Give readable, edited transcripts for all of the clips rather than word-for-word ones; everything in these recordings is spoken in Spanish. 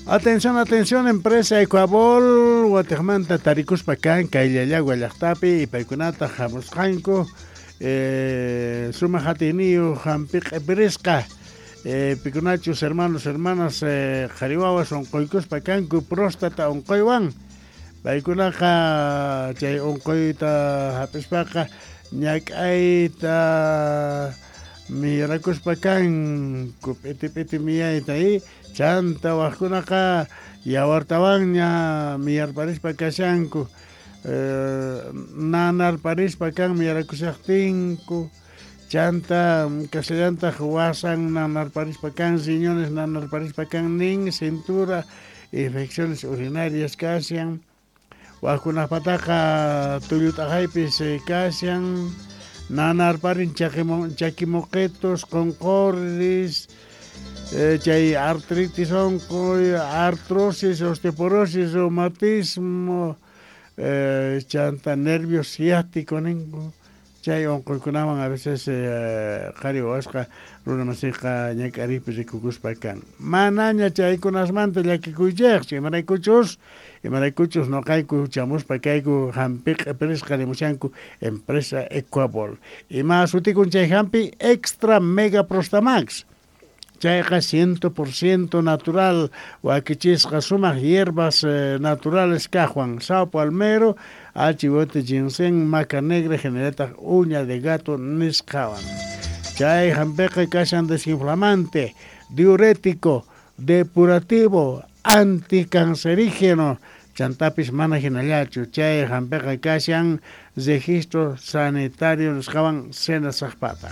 Atención, atención, empresa Ecuabol, Guatemala, Taricus Pacán, Kailaya, Guayactapi, y Paikunata, Jamuscanco, Suma Jatinio, Jampik Brisca, Picunachos, hermanos, hermanas, Jaribawas, Oncoicus Pacanco, Próstata, Oncoiwan, Paicunaja, Chay Oncoita, Japispaca, Ñacaita, Miracus Pacan, Cupeti Miaita ahí. Chanta Wakunaka Yawartabaña Miyar Paris Pacashanku Nanar Paris Pacan Miyarakusaktinko Chanta Castellanta Huasan Nanar Paris Pacan Siñones Nanar Paris Pacan Ning Cintura Infecciones urinarias Casian Wakunapataka Tuyutajaipis Casian Nanar Paris Chaquimoquetos Concordis Chay artritis, artrosis, osteoporosis, reumatismo, chanta nervio ciático, chay oncolcunaban a veces Jario Oscar, Runa Masica, Ñacaripis y Cucuspacan. Manaña chay con las mantas, ya que cuyex, y maraicuchos no caicu, chamus pa caicu, Jampic, Peresca de Muchancu, empresa Ecuabol. Y más uticun chay Jampi, extra mega prostamax. Chayqa 100% natural, huaquichisqa sumaq hierbas naturales cajuan, saupo almero, achivote ginseng, maca negra, genereta uña de gato, niscaban. Chay jampeqa kashan desinflamante, diurético, depurativo, anticancerígeno, chantapis mana hinallachu, chay jampeqa kashan registro sanitario niscaban sena saqpata.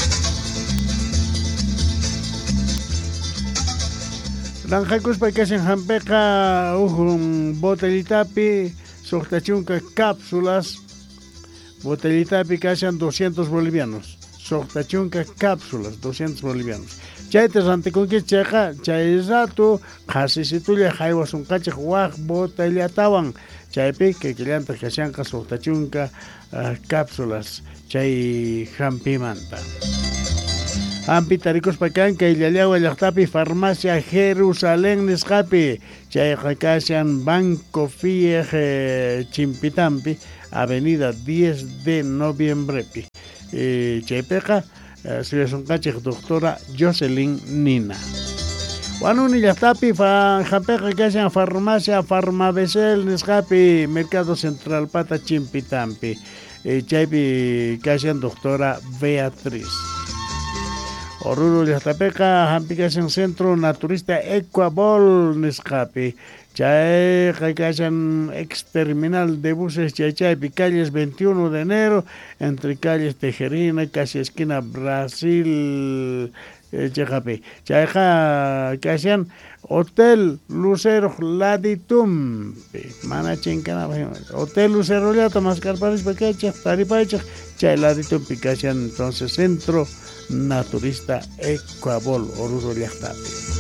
Ranjacus Pacasen Jampeca, botellitapi, sochtachunca cápsulas, botellitapi casan 200 bolivianos, sochtachunca cápsulas, 200 bolivianos. Chaites anticonquist checa, chaizato, jasisitulia, jaiwas un cachej, waj, botellatawan, chaipi, que llanta casanca, sochtachunca, cápsulas, chay jampimanta. Ampi taricos pacan que Ilaliagua Yachtapi farmacia Jerusalén Niscapi chay Jacasian Banco FIEG Chimpitampi avenida 10 de noviembre chaypeca Suyasoncache doctora Jocelyn Nina Wanuni Yachtapi Jampeca Jacasian farmacia Farmabesel Niscapi mercado central pata Chimpitampi chaypi Casian doctora Beatriz Oruro Yachtapeca, Jampicasan Centro Naturista Ecuabol Niscapi, Chay, Jaicasan Ex Terminal de Buses Chaychaypi, calles 21 de enero, entre calles Tejerina, casi esquina Brasil, Chajapi. Chayja, Casian Hotel Lucero Laditum, Mana Chincana, Hotel Lucero Llata, Mascarparis Pequecha, Taripaicha, Chay Laditum, Casian entonces Centro Naturista Ecuabol, Oruro Llachtapi.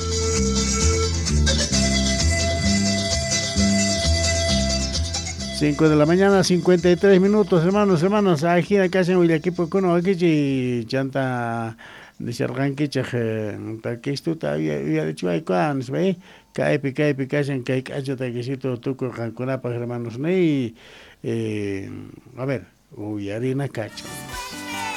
Cinco de la mañana, 53 minutos, hermanos. Aquí hacen el equipo con aquí chanta de Serranquiche, taquistuta, y a hecho hay cuans, ve, caipi, casen, cacho, taquisito, tuco, cancunapa, hermanos, a ver, uy, harina cacho.